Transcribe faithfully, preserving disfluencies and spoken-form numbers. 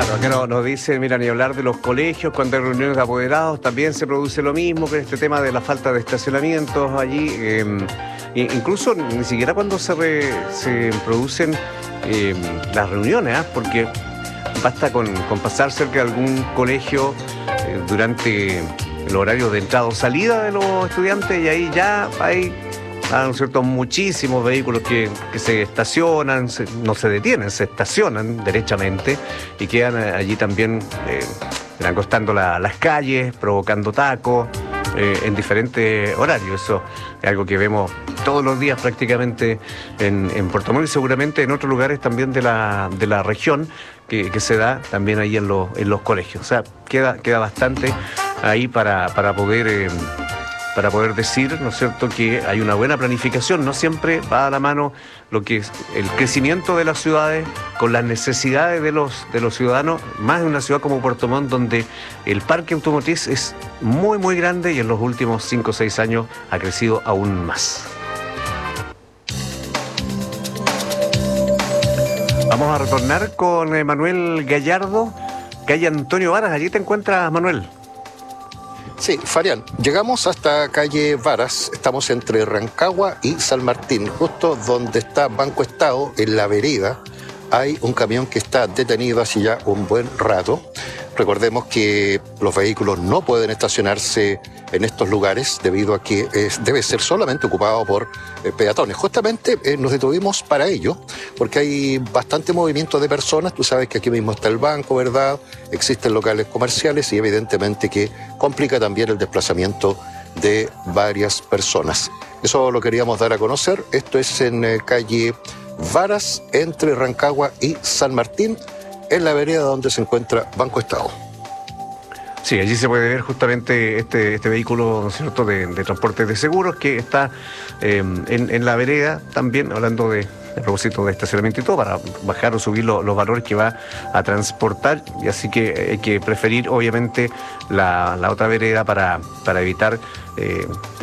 Claro, acá nos no dice, mira, ni hablar de los colegios, cuando hay reuniones de apoderados también se produce lo mismo con este tema de la falta de estacionamientos allí. Eh, incluso ni siquiera cuando se, re, se producen eh, las reuniones, ¿eh? Porque basta con, con pasar cerca de algún colegio eh, durante el horario de entrada o salida de los estudiantes y ahí ya hay... Ah, ¿no es cierto? Muchísimos vehículos que, que se estacionan, se, no se detienen, se estacionan derechamente y quedan allí también eh, acostando la, las calles, provocando tacos eh, en diferentes horarios. Eso es algo que vemos todos los días prácticamente en, en Puerto Montt y seguramente en otros lugares también de la, de la región que, que se da también ahí en los, en los colegios. O sea, queda, queda bastante ahí para, para poder... Eh, para poder decir, ¿no es cierto?, que hay una buena planificación. No siempre va a la mano lo que es el crecimiento de las ciudades con las necesidades de los, de los ciudadanos, más en una ciudad como Puerto Montt, donde el parque automotriz es muy, muy grande y en los últimos cinco o seis años ha crecido aún más. Vamos a retornar con Manuel Gallardo, calle Antonio Varas. Allí te encuentras, Manuel. Sí, Farián, llegamos hasta calle Varas, estamos entre Rancagua y San Martín, justo donde está Banco Estado, en la vereda. Hay un camión que está detenido hace ya un buen rato. Recordemos que los vehículos no pueden estacionarse en estos lugares debido a que es, debe ser solamente ocupado por eh, peatones. Justamente eh, nos detuvimos para ello, porque hay bastante movimiento de personas. Tú sabes que aquí mismo está el banco, ¿verdad? Existen locales comerciales y evidentemente que complica también el desplazamiento de varias personas. Eso lo queríamos dar a conocer. Esto es en eh, calle Varas, entre Rancagua y San Martín, en la vereda donde se encuentra Banco Estado. Sí, allí se puede ver justamente este, este vehículo, ¿no es cierto?, de, de transporte de seguros que está eh, en, en la vereda, también hablando de, a propósito de estacionamiento y todo, para bajar o subir lo, los valores que va a transportar, y así que hay que preferir obviamente la, la otra vereda para, para evitar... Eh,